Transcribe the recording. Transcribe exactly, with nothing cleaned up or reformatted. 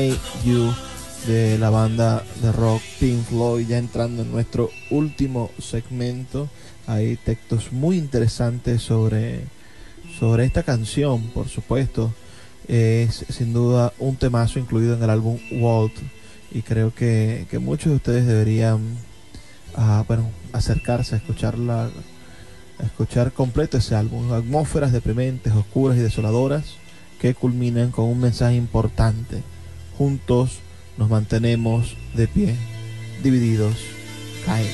You de la banda de rock Pink Floyd. Ya entrando en nuestro último segmento, hay textos muy interesantes sobre, sobre esta canción, por supuesto. Es sin duda un temazo incluido en el álbum Walt, y creo que, que muchos de ustedes deberían uh, bueno, acercarse a escucharla, a escuchar completo ese álbum. Atmósferas deprimentes, oscuras y desoladoras que culminan con un mensaje importante: juntos nos mantenemos de pie, divididos caemos.